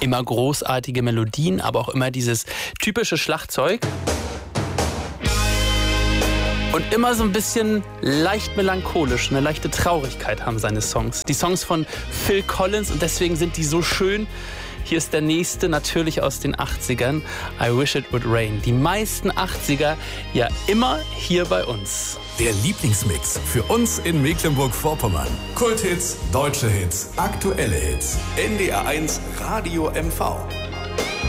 Immer großartige Melodien, aber auch immer dieses typische Schlagzeug. Und immer so ein bisschen leicht melancholisch, eine leichte Traurigkeit haben seine Songs. Die Songs von Phil Collins, und deswegen sind die so schön. Hier ist der nächste, natürlich aus den 80ern, I Wish It Would Rain. Die meisten 80er ja immer hier bei uns. Der Lieblingsmix für uns in Mecklenburg-Vorpommern. Kulthits, deutsche Hits, aktuelle Hits. NDR 1 Radio MV.